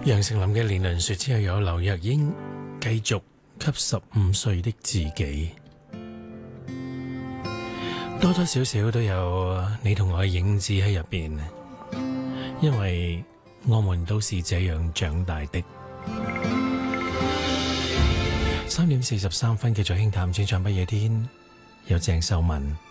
楊丞琳嘅《年輪說》之後有劉若英繼續給15歲的自己，多多少少都有你同我嘅影子喺入邊，因為我們都是這樣長大的。3點43分，繼續輕談，專唱不夜天，有鄭秀文。